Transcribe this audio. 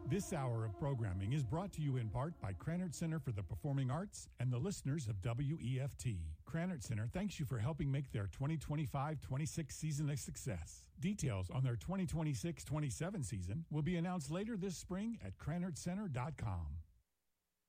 This hour of programming is brought to you in part by Krannert Center for the Performing Arts and the listeners of WEFT. Krannert Center thanks you for helping make their 2025-26 season a success. Details on their 2026-27 season will be announced later this spring at KrannertCenter.com.